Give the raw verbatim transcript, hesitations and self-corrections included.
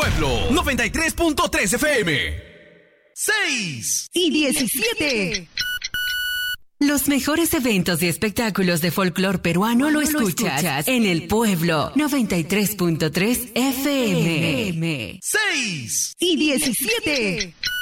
pueblo. noventa y tres punto tres F M. seis y diecisiete. Los mejores eventos y espectáculos de folclor peruano lo escuchas, lo escuchas en el pueblo. noventa y tres punto tres F M. seis y diecisiete.